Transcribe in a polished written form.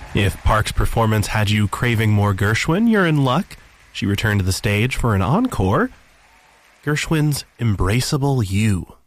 If Park's performance had you craving more Gershwin, you're in luck. She returned to the stage for an encore. Gershwin's Embraceable You.